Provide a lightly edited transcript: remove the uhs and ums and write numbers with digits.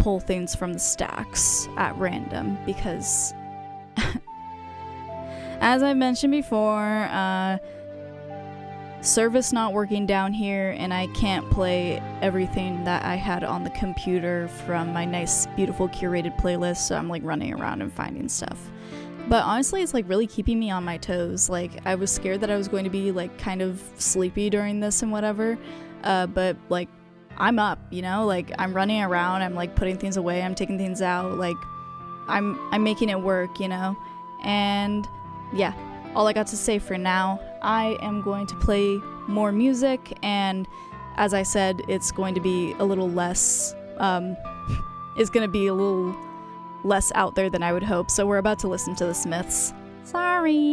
pull things from the stacks at random because, as I mentioned before, service not working down here, and I can't play everything that I had on the computer from my nice, beautiful curated playlist, so I'm like running around and finding stuff. But honestly, it's like really keeping me on my toes. Like, I was scared that I was going to be like kind of sleepy during this and whatever, but like I'm up, you know, like I'm running around, I'm like putting things away, I'm taking things out, like I'm making it work, you know. And yeah, all I got to say for now. I am going to play more music, and as I said, it's going to be a little less it's going to be a little less out there than I would hope. So we're about to listen to the Smiths. Sorry.